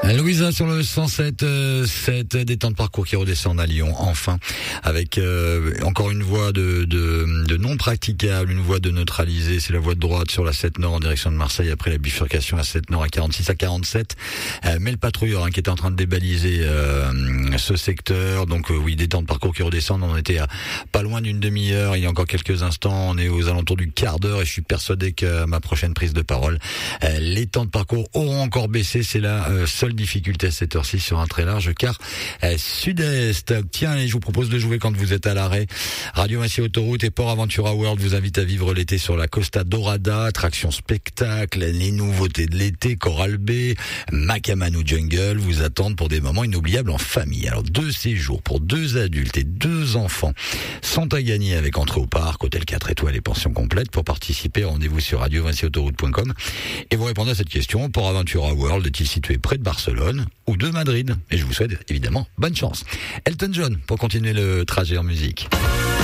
Louisa sur le 107, cette détente de parcours qui redescend à Lyon, enfin, avec encore une voie de non praticable, une voie de neutralisée, c'est la voie de droite sur la 7 Nord en direction de Marseille après la bifurcation à 7 Nord à 46 à 47. Mais le patrouilleur qui était en train de débaliser ce secteur, donc oui, détente de parcours qui redescend, on était à pas loin d'une demi-heure, il y a encore quelques instants, on est aux alentours du quart d'heure et je suis persuadé que ma prochaine prise de parole, les temps de parcours auront encore baissé, c'est la seule difficulté à cette heure-ci sur un très large car sud-est. Tiens, et je vous propose de jouer quand vous êtes à l'arrêt. Radio Massy Autoroute et Port Aventura World vous invite à vivre l'été sur la Costa Dorada, attraction spectacle, les nouveautés de l'été, Coral Bay, Macamanu Jungle vous attendent pour des moments inoubliables en famille. Alors 2 séjours pour 2 adultes et 2 enfants sont à gagner avec entrée au parc, hôtel 4 étoiles et pension complète. Pour participer, rendez-vous sur radiomassyautoroute.com et vous répondez à cette question. Port Aventura World est-il situé près de Barcelone ou de Madrid? Et je vous souhaite évidemment bonne chance. Elton John pour continuer le trajet en musique.